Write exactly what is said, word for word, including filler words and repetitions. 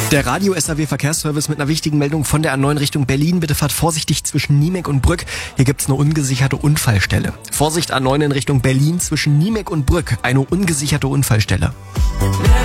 Der Radio-S A W Verkehrsservice mit einer wichtigen Meldung von der A neun Richtung Berlin. Bitte fahrt vorsichtig zwischen Niemek und Brück. Hier gibt's eine ungesicherte Unfallstelle. Vorsicht, A neun in Richtung Berlin zwischen Niemek und Brück. Eine ungesicherte Unfallstelle.